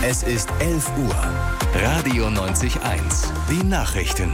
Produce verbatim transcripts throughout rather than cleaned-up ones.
Es ist elf Uhr. Radio neunzig Komma eins. Die Nachrichten.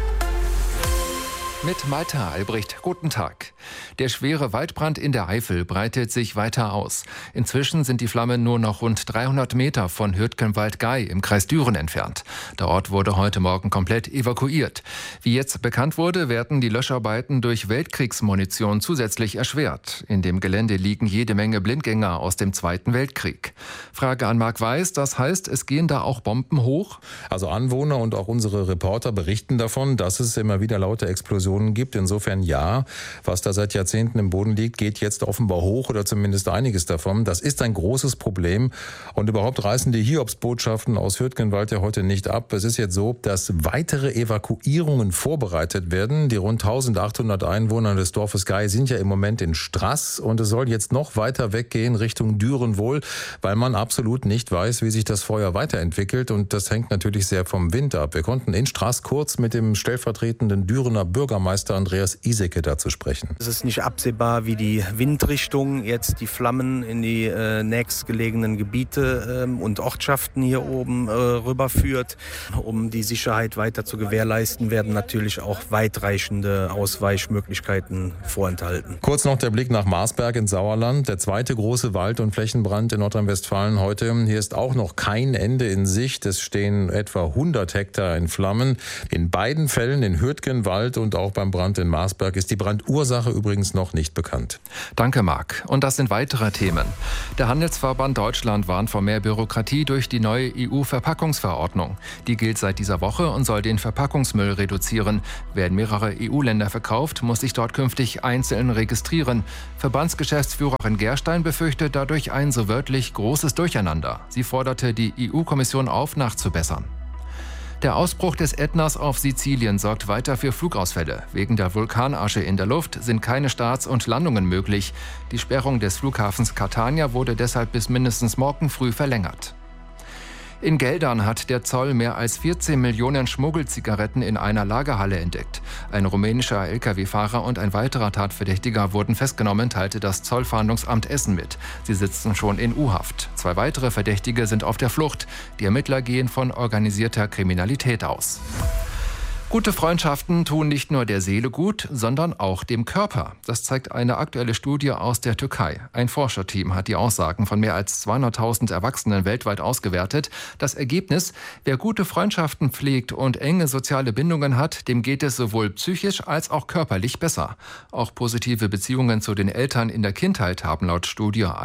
Mit Malta Albrecht, guten Tag. Der schwere Waldbrand in der Eifel breitet sich weiter aus. Inzwischen sind die Flammen nur noch rund dreihundert Meter von Hürtgenwald-Gay im Kreis Düren entfernt. Der Ort wurde heute Morgen komplett evakuiert. Wie jetzt bekannt wurde, werden die Löscharbeiten durch Weltkriegsmunition zusätzlich erschwert. In dem Gelände liegen jede Menge Blindgänger aus dem Zweiten Weltkrieg. Frage an Marc Weiß, das heißt, es gehen da auch Bomben hoch? Also Anwohner und auch unsere Reporter berichten davon, dass es immer wieder laute Explosionen gibt. Insofern ja, was da seit Jahrzehnten im Boden liegt, geht jetzt offenbar hoch oder zumindest einiges davon. Das ist ein großes Problem und überhaupt reißen die Hiobsbotschaften aus Hürtgenwald ja heute nicht ab. Es ist jetzt so, dass weitere Evakuierungen vorbereitet werden. Die rund eintausendachthundert Einwohner des Dorfes Gay sind ja im Moment in Straß und es soll jetzt noch weiter weggehen Richtung Düren wohl, weil man absolut nicht weiß, wie sich das Feuer weiterentwickelt und das hängt natürlich sehr vom Wind ab. Wir konnten in Straß kurz mit dem stellvertretenden Dürener Bürgermeister Meister Andreas Iseke dazu sprechen. Es ist nicht absehbar, wie die Windrichtung jetzt die Flammen in die äh, nächstgelegenen Gebiete äh, und Ortschaften hier oben äh, rüberführt. Um die Sicherheit weiter zu gewährleisten, werden natürlich auch weitreichende Ausweichmöglichkeiten vorenthalten. Kurz noch der Blick nach Marsberg ins Sauerland. Der zweite große Wald- und Flächenbrand in Nordrhein-Westfalen heute. Hier ist auch noch kein Ende in Sicht. Es stehen etwa hundert Hektar in Flammen. In beiden Fällen, in Hürtgenwald und auch beim Brand in Marsberg, ist die Brandursache übrigens noch nicht bekannt. Danke, Marc. Und das sind weitere Themen. Der Handelsverband Deutschland warnt vor mehr Bürokratie durch die neue E U-Verpackungsverordnung. Die gilt seit dieser Woche und soll den Verpackungsmüll reduzieren. Wer in mehrere E U-Länder verkauft, muss sich dort künftig einzeln registrieren. Verbandsgeschäftsführerin Gerstein befürchtet dadurch ein so wörtlich großes Durcheinander. Sie forderte die E U-Kommission auf, nachzubessern. Der Ausbruch des Ätnas auf Sizilien sorgt weiter für Flugausfälle. Wegen der Vulkanasche in der Luft sind keine Starts und Landungen möglich. Die Sperrung des Flughafens Catania wurde deshalb bis mindestens morgen früh verlängert. In Geldern hat der Zoll mehr als vierzehn Millionen Schmuggelzigaretten in einer Lagerhalle entdeckt. Ein rumänischer L K W-Fahrer und ein weiterer Tatverdächtiger wurden festgenommen, teilte das Zollfahndungsamt Essen mit. Sie sitzen schon in U-Haft. Zwei weitere Verdächtige sind auf der Flucht. Die Ermittler gehen von organisierter Kriminalität aus. Gute Freundschaften tun nicht nur der Seele gut, sondern auch dem Körper. Das zeigt eine aktuelle Studie aus der Türkei. Ein Forscherteam hat die Aussagen von mehr als zweihunderttausend Erwachsenen weltweit ausgewertet. Das Ergebnis: Wer gute Freundschaften pflegt und enge soziale Bindungen hat, dem geht es sowohl psychisch als auch körperlich besser. Auch positive Beziehungen zu den Eltern in der Kindheit haben laut Studie